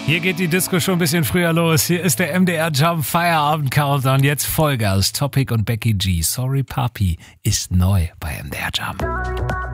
Hier geht die Disco schon ein bisschen früher los. Hier ist der MDR Jump Feierabend Countdown. Jetzt Vollgas. Topic und Becky G. Sorry Papi ist neu bei MDR Jump.